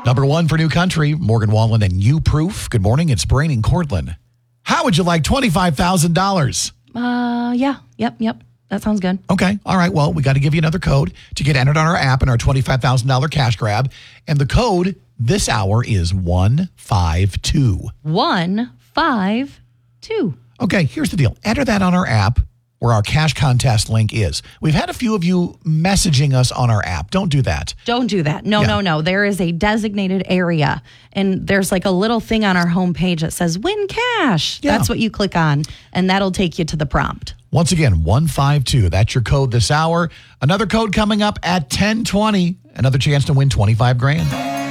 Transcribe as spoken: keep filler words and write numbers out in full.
Number one for New Country, Morgan Wallen and You Proof. Good morning. It's Brain and Cortland. How would you like twenty-five thousand dollars? Uh, yeah. Yep, yep. That sounds good. Okay. All right. Well, we got to give you another code to get entered on our app in our twenty-five thousand dollars cash grab. And the code this hour is one five two. one five two. Okay. Here's the deal. Enter that on our app where our cash contest link is. We've had a few of you messaging us on our app. Don't do that. Don't do that. No, Yeah. no, no. There is a designated area, and there's like a little thing on our homepage that says win cash. Yeah. That's what you click on, and that'll take you to the prompt. Once again, one five two. That's your code this hour. Another code coming up at ten twenty. Another chance to win twenty-five grand.